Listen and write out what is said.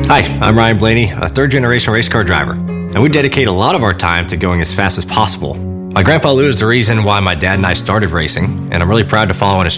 Hi, I'm Ryan Blaney, a third-generation race car driver, and we dedicate a lot of our time to going as fast as possible. My grandpa Lou is the reason why my dad and I started racing, and I'm really proud to follow in his